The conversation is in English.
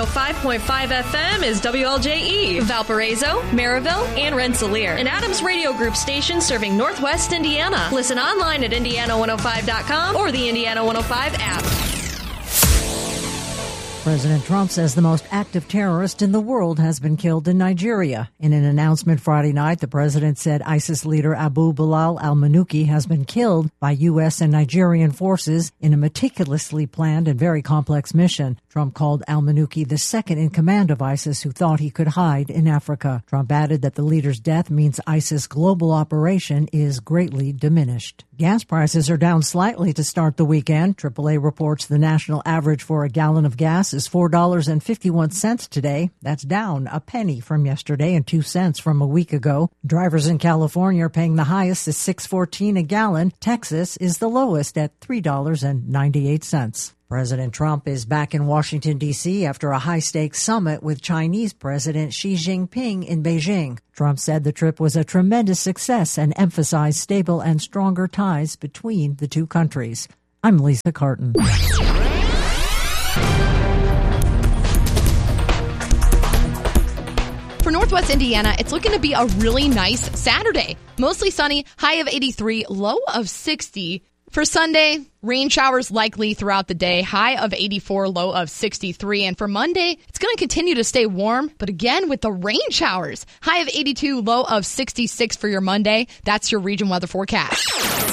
105.5 FM is WLJE, Valparaiso, Maryville, and Rensselaer, an Adams Radio Group station serving Northwest Indiana. Listen online at Indiana105.com or the Indiana 105 app. President Trump says the most active terrorist in the world has been killed in Nigeria. In an announcement Friday night, the president said ISIS leader Abu Bilal al-Manuki has been killed by U.S. and Nigerian forces in a meticulously planned and very complex mission. Trump called al-Manuki the second in command of ISIS who thought he could hide in Africa. Trump added that the leader's death means ISIS' global operation is greatly diminished. Gas prices are down slightly to start the weekend. AAA reports the national average for a gallon of gas is $4.51 today. That's down a penny from yesterday and 2 cents from a week ago. Drivers in California are paying the highest at $6.14 a gallon. Texas is the lowest at $3.98. President Trump is back in Washington, D.C. after a high-stakes summit with Chinese President Xi Jinping in Beijing. Trump said the trip was a tremendous success and emphasized stable and stronger ties between the two countries. I'm Lisa Carton. For Northwest Indiana, it's looking to be a really nice Saturday. Mostly sunny, high of 83, low of 60. For Sunday, rain showers likely throughout the day, high of 84, low of 63. And for Monday, it's going to continue to stay warm, but again with the rain showers, high of 82, low of 66 for your Monday. That's your region weather forecast.